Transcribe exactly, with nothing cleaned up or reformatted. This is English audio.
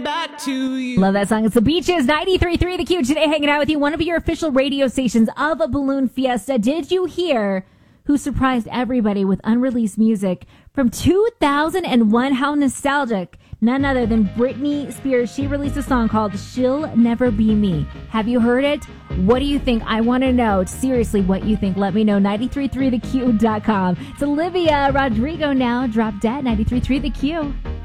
back to you. Love that song. It's the Beaches, ninety-three point three The Q. Today hanging out with you, one of your official radio stations of a Balloon Fiesta. Did you hear who surprised everybody with unreleased music from two thousand one? How nostalgic. None other than Britney Spears. She released a song called She'll Never Be Me. Have you heard it? What do you think? I want to know. Seriously, what you think. Let me know. ninety-three point three the q dot com. It's Olivia Rodrigo now. Drop Dead. ninety-three point three The Q.